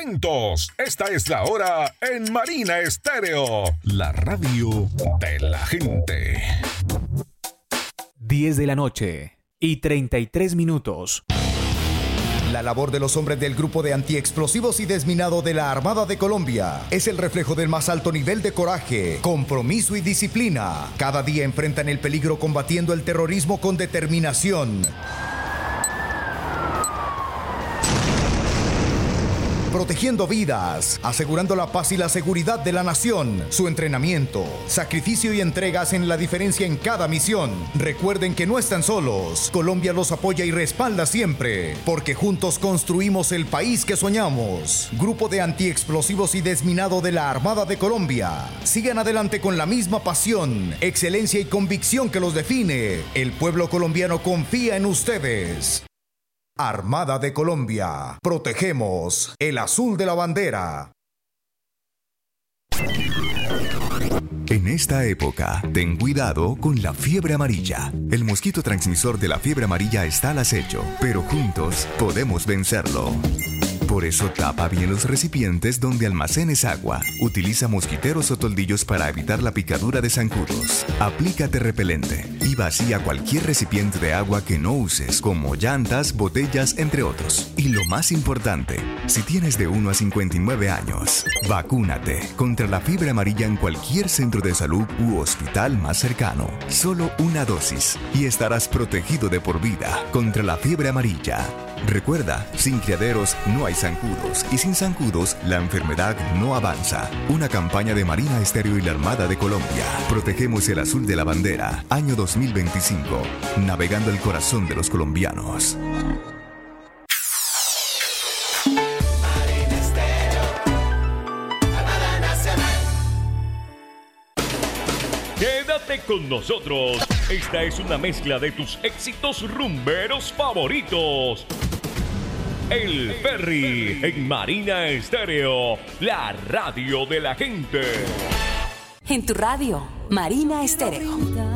momentos. Esta es la hora en Marina Estéreo, la radio de la gente. 10 de la noche y 33 minutos. La labor de los hombres del Grupo de Antiexplosivos y Desminado de la Armada de Colombia es el reflejo del más alto nivel de coraje, compromiso y disciplina. Cada día enfrentan el peligro combatiendo el terrorismo con determinación, protegiendo vidas, asegurando la paz y la seguridad de la nación. Su entrenamiento, sacrificio y entrega hacen la diferencia en cada misión. Recuerden que no están solos. Colombia los apoya y respalda siempre, porque juntos construimos el país que soñamos. Grupo de Antiexplosivos y Desminado de la Armada de Colombia. Sigan adelante con la misma pasión, excelencia y convicción que los define. El pueblo colombiano confía en ustedes. Armada de Colombia. Protegemos el azul de la bandera. En esta época, ten cuidado con la fiebre amarilla. El mosquito transmisor de la fiebre amarilla está al acecho, pero juntos podemos vencerlo. Por eso tapa bien los recipientes donde almacenes agua. Utiliza mosquiteros o toldillos para evitar la picadura de zancudos. Aplícate repelente y vacía cualquier recipiente de agua que no uses, como llantas, botellas, entre otros. Y lo más importante, si tienes de 1 a 59 años, vacúnate contra la fiebre amarilla en cualquier centro de salud u hospital más cercano. Solo una dosis y estarás protegido de por vida contra la fiebre amarilla. Recuerda, sin criaderos no hay zancudos y sin zancudos la enfermedad no avanza. Una campaña de Marina Estéreo y la Armada de Colombia. Protegemos el azul de la bandera. Año 2025. Navegando el corazón de los colombianos. Quédate con nosotros. Esta es una mezcla de tus éxitos rumberos favoritos. El Ferry en Marina Estéreo, la radio de la gente. En tu radio, Marina Estéreo.